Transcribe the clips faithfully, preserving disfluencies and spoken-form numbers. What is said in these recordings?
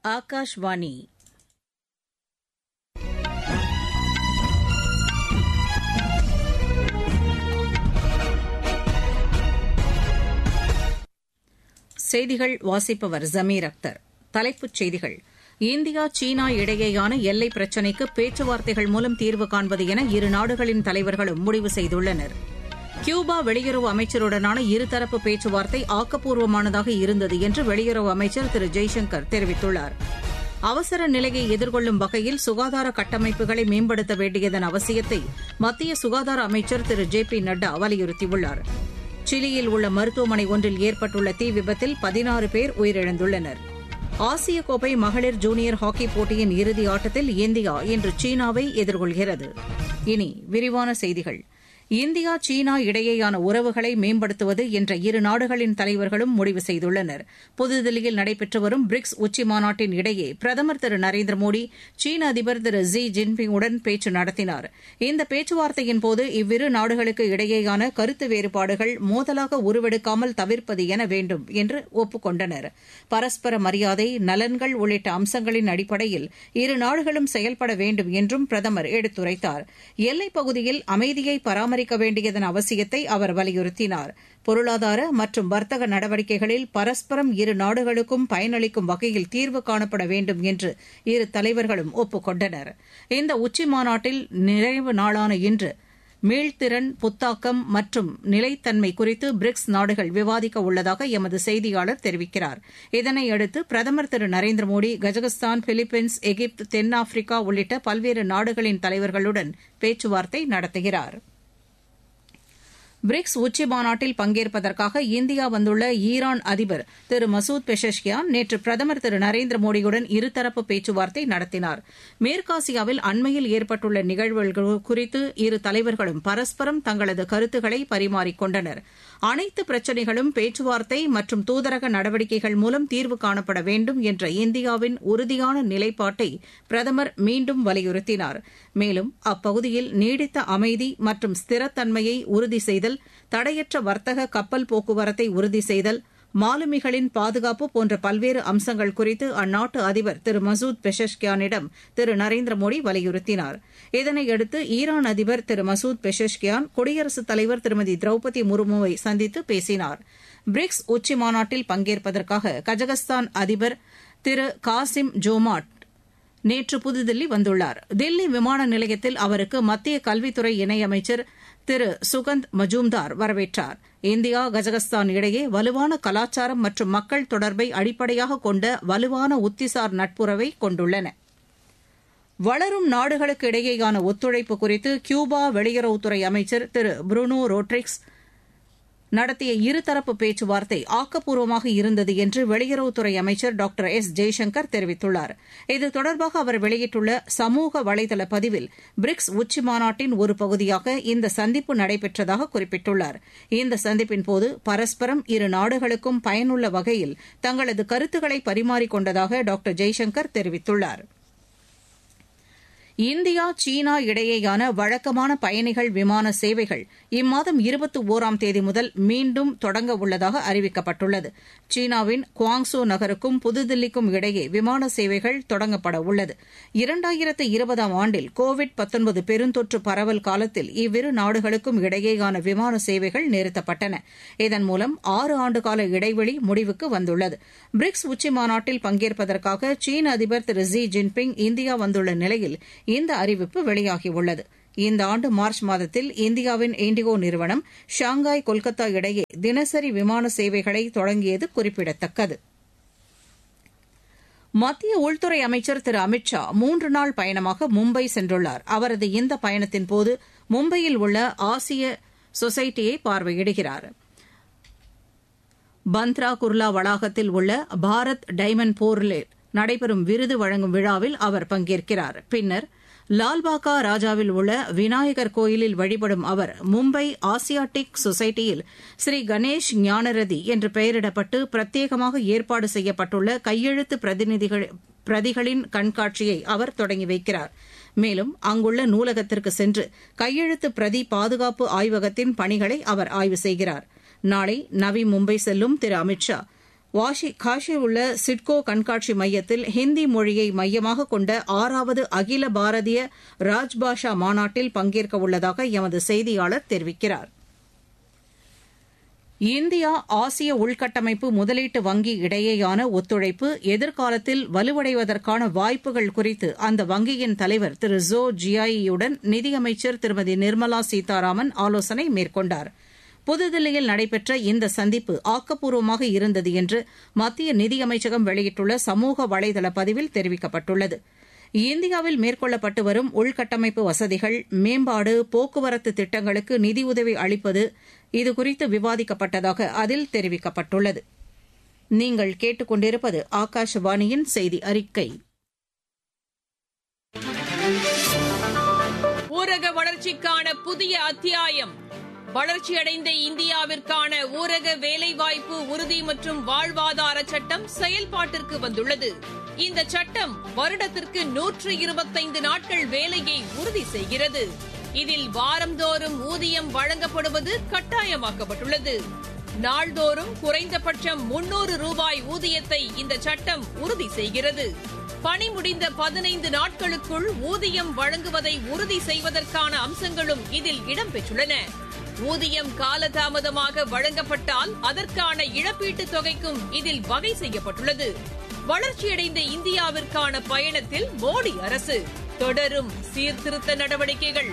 ஆகாஷ்வாணி. செய்திகள் வாசிப்பவர் ஜமீர் அக்தர். தலைப்புச் செய்திகள். இந்தியா சீனா இடையேயான எல்லை பிரச்சினைக்கு பேச்சுவார்த்தைகள் மூலம் தீர்வு காண்பது என இரு நாடுகளின் தலைவர்களும் முடிவு செய்துள்ளனர். கியூபா வெளியுறவு அமைச்சருடனான இருதரப்பு பேச்சுவார்த்தை ஆக்கப்பூர்வமானதாக இருந்தது என்று வெளியுறவு அமைச்சர் திரு ஜெய்சங்கர் தெரிவித்துள்ளார். அவசர நிலையை எதிர்கொள்ளும் வகையில் சுகாதார கட்டமைப்புகளை மேம்படுத்த வேண்டியதன் அவசியத்தை மத்திய சுகாதார அமைச்சர் திரு ஜே பி நட்டா வலியுறுத்தியுள்ளார். சிலியில் உள்ள மருத்துவமனை ஒன்றில் ஏற்பட்டுள்ள தீ விபத்தில் பதினாறு பேர் உயிரிழந்துள்ளனர். ஆசிய கோப்பை மகளிர் ஜூனியர் ஹாக்கி போட்டியின் இறுதி ஆட்டத்தில் இந்தியா இன்று சீனாவை எதிர்கொள்கிறது. இனி விரிவான செய்திகள். இந்தியா சீனா இடையேயான உறவுகளை மேம்படுத்துவது என்ற இரு நாடுகளின் தலைவர்களும் முடிவு செய்துள்ளனர். புதுதில்லியில் நடைபெற்று வரும் பிரிக்ஸ் உச்சிமாநாட்டின் இடையே பிரதமர் திரு நரேந்திர மோடி சீன அதிபர் திரு ஜி ஜின்பிங்குடன் பேச்சு நடத்தினார். இந்த பேச்சுவார்த்தையின்போது இவ்விரு நாடுகளுக்கு இடையேயான கருத்து வேறுபாடுகள் மோதலாக உருவெடுக்காமல் தவிர்ப்பது என வேண்டும் என்று ஒப்புக் கொண்டனர். பரஸ்பர மரியாதை, நலன்கள் உள்ளிட்ட அம்சங்களின் அடிப்படையில் இரு நாடுகளும் செயல்பட வேண்டும் என்றும் பிரதமர் எடுத்துரைத்தார். எல்லைப் பகுதியில் அமைதியை பராமரிக்க பராமரிக்க வேண்டியதன் அவசியத்தை அவர் வலியுறுத்தினார். பொருளாதார மற்றும் வர்த்தக நடவடிக்கைகளில் பரஸ்பரம் இரு நாடுகளுக்கும் பயனளிக்கும் வகையில் தீர்வு காணப்பட வேண்டும் என்று இரு தலைவர்களும் ஒப்புக் கொண்டனர். இந்த உச்சிமாநாட்டில் நிறைவு நாளான இன்று மீள்திறன், புத்தாக்கம் மற்றும் நிலைத்தன்மை குறித்து பிரிக்ஸ் நாடுகள் விவாதிக்க உள்ளதாக எமது செய்தியாளர் தெரிவிக்கிறார். இதனையடுத்து பிரதமர் திரு நரேந்திர மோடி கஜகஸ்தான், பிலிப்பைன்ஸ், எகிப்து, தென்னாப்பிரிக்கா உள்ளிட்ட பல்வேறு நாடுகளின் தலைவர்களுடன் பேச்சுவார்த்தை நடத்துகிறார். பிரிக்ஸ் உச்சிமாநாட்டில் பங்கேற்பதற்காக இந்தியா வந்துள்ள ஈரான் அதிபர் திரு மசூத் பெஷஷ்கியான் நேற்று பிரதமர் திரு நரேந்திர மோடியுடன் இருதரப்பு பேச்சுவார்த்தை நடத்தினார். மேற்காசியாவில் அண்மையில் ஏற்பட்டுள்ள நிகழ்வுகள் குறித்து இரு தலைவர்களும் பரஸ்பரம் தங்களது கருத்துக்களை பரிமாறிக் கொண்டனர். அனைத்து பிரச்சினைகளும் பேச்சுவார்த்தை மற்றும் தூதரக நடவடிக்கைகள் மூலம் தீர்வு காணப்பட வேண்டும் என்ற இந்தியாவின் உறுதியான நிலைப்பாட்டை பிரதமர் மீண்டும் வலியுறுத்தினார். மேலும் அப்பகுதியில் நீடித்த அமைதி மற்றும் ஸ்திரத்தன்மையை உறுதி செய்தல், தடையற்ற வர்த்தக கப்பல் போக்குவரத்தை உறுதி செய்தல், மாலுமிகளின் பாதுகாப்பு போன்ற பல்வேறு அம்சங்கள் குறித்து அந்நாட்டு அதிபர் திரு மசூத் பெஷஷ்கியானிடம் திரு நரேந்திர மோடி வலியுறுத்தினார். இதனையடுத்து ஈரான் அதிபர் திரு மசூத் பெஷஷ்கியான் குடியரசுத் தலைவர் திருமதி திரௌபதி முர்முவை சந்தித்து பேசினார். பிரிக்ஸ் உச்சிமாநாட்டில் பங்கேற்பதற்காக கஜகஸ்தான் அதிபர் திரு காசிம் ஜோமாட் நேற்று புதுதில்லி வந்துள்ளார். தில்லி விமான நிலையத்தில் அவருக்கு மத்திய கல்வித்துறை இணையமைச்சர் திரு சுகந்த் மஜூம்தார் வரவேற்றார். இந்தியா கஜகஸ்தான் இடையே வலுவான கலாச்சாரம் மற்றும் மக்கள் தொடர்பை அடிப்படையாக கொண்ட வலுவான உத்திசார் நட்புறவை கொண்டுள்ளன. வளரும் நாடுகளுக்கு இடையேயான ஒத்துழைப்பு குறித்து கியூபா வெளியுறவுத்துறை அமைச்சர் திரு புருனோ ரோட்ரிக்ஸ் நடத்திய இருதரப்பு பேச்சுவார்த்தை ஆக்கப்பூர்வமாக இருந்தது என்று வெளியுறவுத்துறை அமைச்சர் டாக்டர் எஸ் ஜெய்சங்கர் தெரிவித்துள்ளார். இது தொடர்பாக அவர் வெளியிட்டுள்ள சமூக வலைதள பதிவில் பிரிக்ஸ் உச்சிமாநாட்டின் ஒரு பகுதியாக இந்த சந்திப்பு நடைபெற்றதாக குறிப்பிட்டுள்ளார். இந்த சந்திப்பின்போது பரஸ்பரம் இரு நாடுகளுக்கும் பயனுள்ள வகையில் தங்களது கருத்துக்களை பரிமாறிக் கொண்டதாக டாக்டர் ஜெய்சங்கர் தெரிவித்துள்ளார். இந்தியா சீனா இடையேயான வழக்கமான பயணிகள் விமான சேவைகள் இம்மாதம் இருபத்தி ஒராம் தேதி முதல் மீண்டும் தொடங்க உள்ளதாக அறிவிக்கப்பட்டுள்ளது. சீனாவின் குவாங்சோ நகருக்கும் புதுதில்லிக்கும் இடையே விமான சேவைகள் தொடங்கப்பட உள்ளது. இரண்டாயிரத்து இருபதாம் ஆண்டில் கோவிட் பத்தொன்பது பெருந்தொற்று பரவல் காலத்தில் இவ்விரு நாடுகளுக்கும் இடையேயான விமான சேவைகள் நிறுத்தப்பட்டன. இதன் மூலம் ஆறு ஆண்டுகால இடைவெளி முடிவுக்கு வந்துள்ளது. பிரிக்ஸ் உச்சிமாநாட்டில் பங்கேற்பதற்காக சீன அதிபர் திரு ஜி ஜின்பிங் இந்தியா வந்துள்ள நிலையில் இந்த அறிவிப்பு வெளியாகியுள்ளது. இந்த ஆண்டு மார்ச் மாதத்தில் இந்தியாவின் இண்டிகோ நிறுவனம் ஷாங்காய், கொல்கத்தா இடையே தினசரி விமான சேவைகளை தொடங்கியது குறிப்பிடத்தக்கது. மத்திய உள்துறை அமைச்சர் திரு அமித் ஷா மூன்று நாள் பயணமாக மும்பை சென்றுள்ளார். அவரது இந்த பயணத்தின்போது மும்பையில் உள்ள ஆசிய சொசைட்டியை பார்வையிடுகிறார். பந்த்ரா குர்லா வளாகத்தில் உள்ள பாரத் டைமண்ட் போரில் நடைபெறும் விருது வழங்கும் விழாவில் அவர் பங்கேற்கிறார். பின்னர் லால்பாகா ராஜாவில் உள்ள விநாயகர் கோயிலில் வழிபடும் அவர் மும்பை ஆசியாட்டிக் சொசைட்டியில் ஸ்ரீ கணேஷ் ஞானரதி என்று பெயரிடப்பட்டு பிரத்யேகமாக ஏற்பாடு செய்யப்பட்டுள்ள கையெழுத்து பிரதிநிதிகள் பிரதிகளின் கண்காட்சியை அவர் தொடங்கி வைக்கிறார். மேலும் அங்குள்ள நூலகத்திற்கு சென்று கையெழுத்து பிரதி பாதுகாப்பு ஆய்வகத்தின் பணிகளை அவர் ஆய்வு செய்கிறார். நாளை நவி மும்பை செல்லும் திரு அமித் ஷா வாஷி காஷியில் உள்ள சிட்கோ கண்காட்சி மையத்தில் ஹிந்தி மொழியை மையமாக கொண்ட ஆறாவது அகில பாரதிய ராஜ்பாஷா மாநாட்டில் பங்கேற்க உள்ளதாக எமது செய்தியாளர் தெரிவிக்கிறார். இந்தியா ஆசிய உள்கட்டமைப்பு முதலீட்டு வங்கி இடையேயான ஒத்துழைப்பு எதிர்காலத்தில் வலுவடைவதற்கான வாய்ப்புகள் குறித்து அந்த வங்கியின் தலைவர் திரு ஜோ ஜியாயியுடன் நிதியமைச்சர் திருமதி நிர்மலா சீதாராமன் ஆலோசனை மேற்கொண்டார். புதுதில்லியில் நடைபெற்ற இந்த சந்திப்பு ஆக்கப்பூர்வமாக இருந்தது என்று மத்திய நிதியமைச்சகம் வெளியிட்டுள்ள சமூக வலைதள பதிவில் தெரிவிக்கப்பட்டுள்ளது. இந்தியாவில் மேற்கொள்ளப்பட்டு வரும் உள்கட்டமைப்பு வசதிகள், மேம்பாடு, போக்குவரத்து திட்டங்களுக்கு நிதியுதவி அளிப்பது இதுகுறித்து விவாதிக்கப்பட்டதாக அதில் தெரிவிக்கப்பட்டுள்ளது. நீங்கள் கேட்டுக்கொண்டிருப்பது ஆகாஷவாணியின் செய்தி அறிக்கை. ஊரக வளர்ச்சிக்கான புதிய அத்தியாயம். வளர்ச்சியடைந்த இந்தியாவிற்கான ஊரக வேலைவாய்ப்பு உறுதி மற்றும் வாழ்வாதார சட்டம் செயல்பாட்டிற்கு வந்துள்ளது. இந்த சட்டம் வருடத்திற்கு நூற்று இருபத்தைந்து நாட்கள் வேலையை உறுதி செய்கிறது. இதில் வாரந்தோறும் ஊதியம் வழங்கப்படுவது கட்டாயமாக்கப்பட்டுள்ளது. நாள்தோறும் குறைந்தபட்சம் முன்னூறு ரூபாய் ஊதியத்தை இந்த சட்டம் உறுதி செய்கிறது. பணி முடிந்த பதினைந்து நாட்களுக்குள் ஊதியம் வழங்குவதை உறுதி செய்வதற்கான அம்சங்களும் இதில் இடம்பெற்றுள்ளன. ஊதியம் காலதாமதமாக வழங்கப்பட்டால் அதற்கான இழப்பீட்டுத் தொகைக்கும் இதில் வகை செய்யப்பட்டுள்ளது. வளர்ச்சியடைந்த இந்தியாவிற்கான பயணத்தில் மோடி அரசு தொடரும் சீர்திருத்த நடவடிக்கைகள்.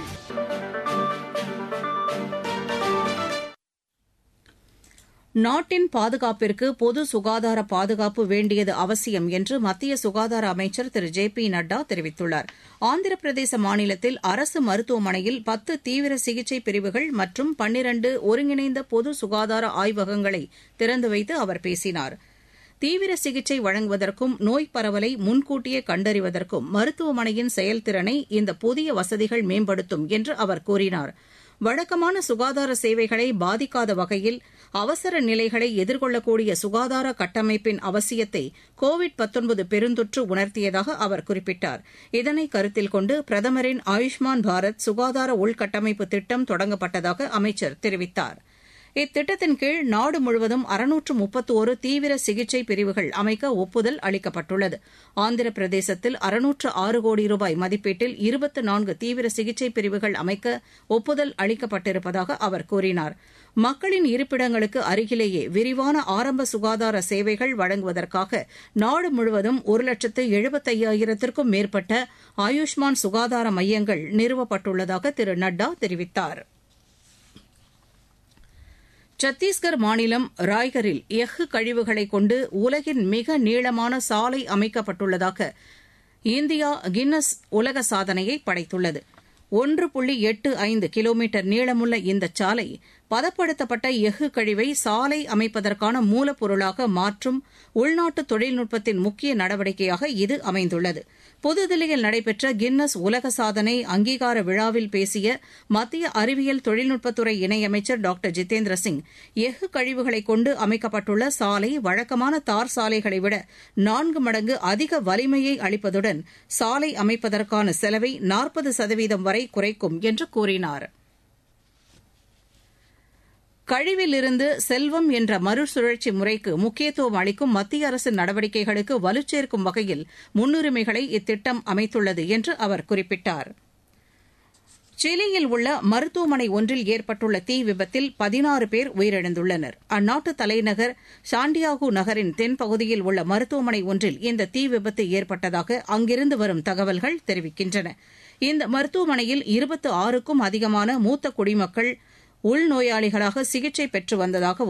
நாட்டின் பாதுகாப்பிற்கு பொது சுகாதார பாதுகாப்பு வேண்டியது அவசியம் என்று மத்திய சுகாதார அமைச்சர் திரு ஜே பி நட்டா தெரிவித்துள்ளார். ஆந்திர பிரதேச மாநிலத்தில் அரசு மருத்துவமனையில் பத்து தீவிர சிகிச்சை பிரிவுகள் மற்றும் பன்னிரண்டு ஒருங்கிணைந்த பொது சுகாதார ஆய்வகங்களை திறந்து வைத்து அவர் பேசினார். தீவிர சிகிச்சை வழங்குவதற்கும் நோய் பரவலை முன்கூட்டியே கண்டறிவதற்கும் மருத்துவமனையின் செயல்திறனை இந்த புதிய வசதிகள் மேம்படுத்தும் என்று அவர் கூறினார். வழக்கமான சுகாதார சேவைகளை பாதிக்காத வகையில் அவசர நிலைகளை எதிர்கொள்ளக்கூடிய சுகாதார கட்டமைப்பின் அவசியத்தை கோவிட் பத்தொன்பது பெருந்தொற்று உணர்த்தியதாக அவர் குறிப்பிட்டார். இதனை கருத்தில் கொண்டு பிரதமரின் ஆயுஷ்மான் பாரத் சுகாதார உள்கட்டமைப்பு திட்டம் தொடங்கப்பட்டதாக அமைச்சர் தெரிவித்தார். இத்திட்டத்தின் கீழ் நாடு முழுவதும் அறுநூற்று முப்பத்தோரு தீவிர சிகிச்சை பிரிவுகள் அமைக்க ஒப்புதல் அளிக்கப்பட்டுள்ளது. ஆந்திர பிரதேசத்தில் அறுநூற்று ஆறு கோடி ரூபாய் மதிப்பீட்டில் இருபத்து நான்கு தீவிர சிகிச்சை பிரிவுகள் அமைக்க ஒப்புதல் அளிக்கப்பட்டிருப்பதாக அவர் கூறினார். மக்களின் இருப்பிடங்களுக்கு அருகிலேயே விரிவான ஆரம்ப சுகாதார சேவைகள் வழங்குவதற்காக நாடு முழுவதும் ஒரு லட்சத்து எழுபத்தையாயிரத்திற்கும் மேற்பட்ட ஆயுஷ்மான் சுகாதார மையங்கள் நிறுவப்பட்டுள்ளதாக திரு நட்டா தெரிவித்தார். சத்தீஸ்கர் மாநிலம் ராய்கரில் எஃகு கழிவுகளை கொண்டு உலகின் மிக நீளமான சாலை அமைக்கப்பட்டுள்ளதாக இந்தியா கின்னஸ் உலக சாதனையை படைத்துள்ளது. ஒன்று புள்ளி எட்டு ஐந்து கிலோமீட்டர் நீளமுள்ள இந்த சாலை பதப்படுத்தப்பட்ட எஃகு கழிவை சாலை அமைப்பதற்கான மூலப்பொருளாக மாற்றும் உள்நாட்டு தொழில்நுட்பத்தின் முக்கிய நடவடிக்கையாக இது அமைந்துள்ளது. புதுதில்லியில் நடைபெற்ற கின்னஸ் உலக சாதனை அங்கீகார விழாவில் பேசிய மத்திய அறிவியல் தொழில்நுட்பத்துறை இணையமைச்சர் டாக்டர் ஜிதேந்திர சிங், எஃகு கழிவுகளை கொண்டு அமைக்கப்பட்டுள்ள சாலை வழக்கமான தார் சாலைகளை விட நான்கு மடங்கு அதிக வலிமையை அளிப்பதுடன் சாலை அமைப்பதற்கான செலவை நாற்பது சதவீதம் வரை குறைக்கும் என்று கூறினார். கழிவிலிருந்து செல்வம் என்ற மறுசுழற்சி முறைக்கு முக்கியத்துவம் அளிக்கும் மத்திய அரசின் நடவடிக்கைகளுக்கு வலுச்சேர்க்கும் வகையில் முன்னுரிமைகளை இத்திட்டம் அமைத்துள்ளது என்று அவர் குறிப்பிட்டார். சிலியில் உள்ள மருத்துவமனை ஒன்றில் ஏற்பட்டுள்ள தீ விபத்தில் பதினாறு பேர் உயிரிழந்துள்ளனர். அந்நாட்டு தலைநகர் சாண்டியாகோ நகரின் தென்பகுதியில் உள்ள மருத்துவமனை ஒன்றில் இந்த தீ விபத்து ஏற்பட்டதாக அங்கிருந்து வரும் தகவல்கள் தெரிவிக்கின்றன. இந்த மருத்துவமனையில் இருபத்து ஆறுக்கும் அதிகமான மூத்த குடிமக்கள் உள்நோயாளிகளாக சிகிச்சை பெற்று வந்ததாகவும்